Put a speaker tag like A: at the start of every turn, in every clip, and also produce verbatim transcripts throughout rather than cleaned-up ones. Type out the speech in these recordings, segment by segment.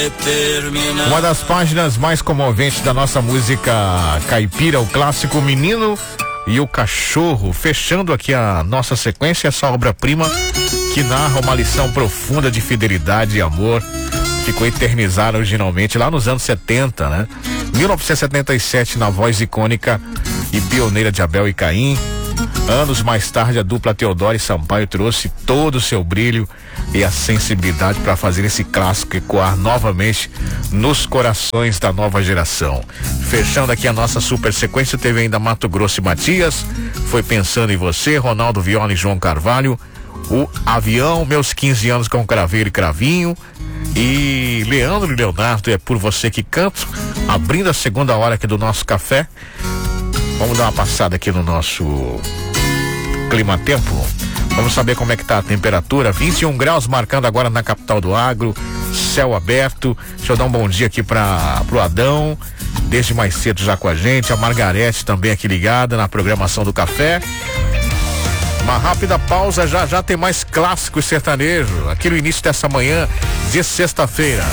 A: Uma das páginas mais comoventes da nossa música caipira, o clássico Menino e o Cachorro, fechando aqui a nossa sequência, essa obra-prima que narra uma lição profunda de fidelidade e amor, ficou eternizada originalmente lá nos anos setenta, né? mil novecentos e setenta e sete, na voz icônica e pioneira de Abel e Caim. Anos mais tarde, a dupla Teodoro e Sampaio trouxe todo o seu brilho e a sensibilidade para fazer esse clássico ecoar novamente nos corações da nova geração. Fechando aqui a nossa super sequência, teve ainda Mato Grosso e Matias, Foi Pensando em Você, Ronaldo Viola e João Carvalho, o Avião, Meus quinze anos com Craveiro e Cravinho, e Leandro e Leonardo, É Por Você Que Canto, abrindo a segunda hora aqui do nosso café. Vamos dar uma passada aqui no nosso clima-tempo. Vamos saber como é que tá a temperatura. vinte e um graus marcando agora na capital do agro, céu aberto. Deixa eu dar um bom dia aqui para pro Adão, desde mais cedo já com a gente, a Margarete também aqui ligada na programação do café. Uma rápida pausa, já já tem mais clássico e sertanejo aqui no início dessa manhã de sexta-feira.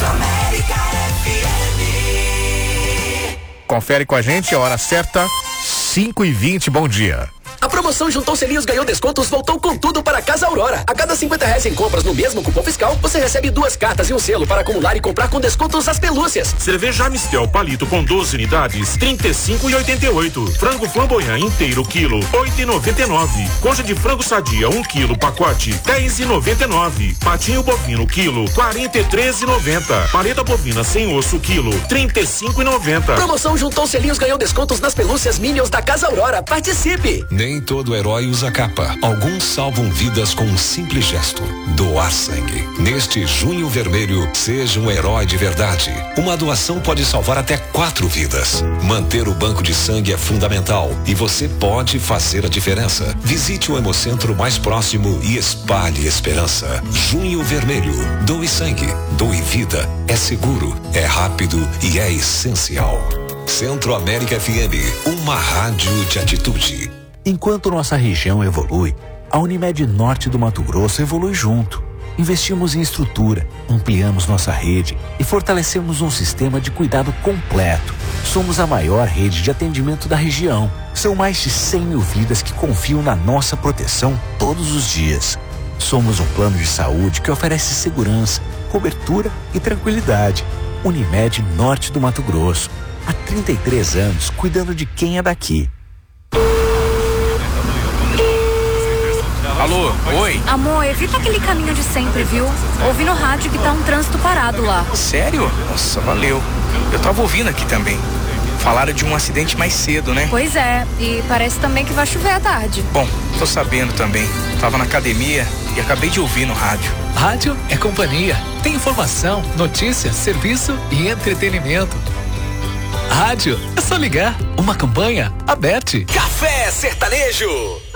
A: Confere com a gente a hora certa, cinco e vinte, bom dia.
B: A promoção Juntou Selinhos Ganhou Descontos voltou com tudo para Casa Aurora. A cada cinquenta reais em compras no mesmo cupom fiscal, você recebe duas cartas e um selo para acumular e comprar com descontos as pelúcias.
C: Cerveja Mistel Palito com doze unidades, trinta e cinco e oitenta e oito. Frango flamboyant inteiro quilo, oito e noventa e nove. Coxa de frango sadia um quilo pacote, dez e noventa e nove. Patinho bovino quilo, quarenta e três e noventa. Paleta bovina sem osso quilo, trinta e cinco e noventa.
B: Promoção Juntou Selinhos Ganhou Descontos nas pelúcias Minions da Casa Aurora. Participe!
D: Nem todo herói usa capa. Alguns salvam vidas com um simples gesto: doar sangue. Neste Junho Vermelho, seja um herói de verdade. Uma doação pode salvar até quatro vidas. Manter o banco de sangue é fundamental e você pode fazer a diferença. Visite o Hemocentro mais próximo e espalhe esperança. Junho Vermelho. Doe sangue. Doe vida. É seguro, é rápido e é essencial. Centro América F M, uma rádio de atitude.
E: Enquanto nossa região evolui, a Unimed Norte do Mato Grosso evolui junto. Investimos em estrutura, ampliamos nossa rede e fortalecemos um sistema de cuidado completo. Somos a maior rede de atendimento da região. São mais de cem mil vidas que confiam na nossa proteção todos os dias. Somos um plano de saúde que oferece segurança, cobertura e tranquilidade. Unimed Norte do Mato Grosso. Há trinta e três anos cuidando de quem é daqui.
F: Alô, oi?
G: Amor, evita aquele caminho de sempre, viu? Ouvi no rádio que tá um trânsito parado lá.
F: Sério? Nossa, valeu. Eu tava ouvindo aqui também. Falaram de um acidente mais cedo, né?
G: Pois é, e parece também que vai chover à tarde.
F: Bom, tô sabendo também. Tava na academia e acabei de ouvir no rádio.
H: Rádio é companhia. Tem informação, notícia, serviço e entretenimento. Rádio, é só ligar. Uma campanha aberta.
B: Café Sertanejo.